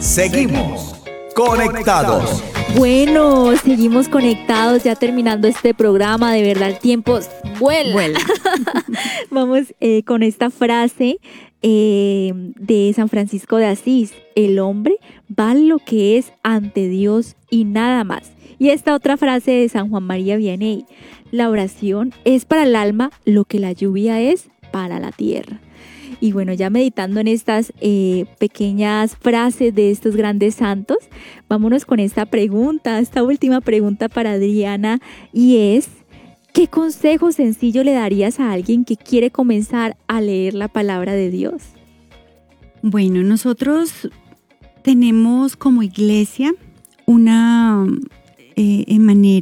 Seguimos conectados. Bueno, seguimos conectados ya terminando este programa. De verdad, el tiempo vuela. Vamos con esta frase de San Francisco de Asís. El hombre vale lo que es ante Dios y nada más. Y esta otra frase de San Juan María Vianney. La oración es para el alma lo que la lluvia es para la tierra. Y bueno, ya meditando en estas pequeñas frases de estos grandes santos, vámonos con esta última pregunta para Adriana, y es: ¿qué consejo sencillo le darías a alguien que quiere comenzar a leer la palabra de Dios? Bueno, nosotros tenemos como iglesia una manera